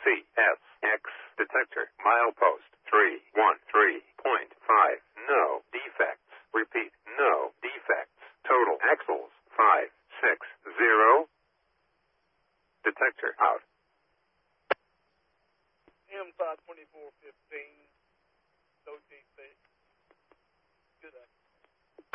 CSX detector. Milepost 313.5. No defects. Repeat, no defects. Total axles 560. Detector out. M52415, OT6. Good.